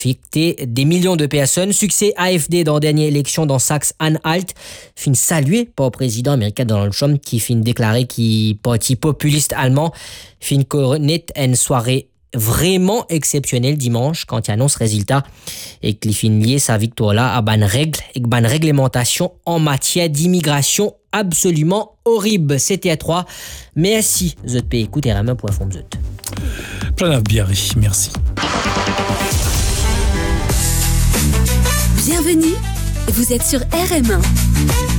affecté des millions de personnes. Succès AFD dans la dernière élection dans Saxe-Anhalt, fin salué par le président américain Donald Trump qui fin déclaré qu'il parti populiste allemand fin connaît une soirée vraiment exceptionnelle dimanche quand il annonce résultat et qu'il fin lié sa victoire là à ban règle et ban réglementation en matière d'immigration absolument horrible. C'était à 3. Merci ZP écoutez Ramin pour informer ZP. Pranav Biari, merci. Bienvenue, vous êtes sur RM1.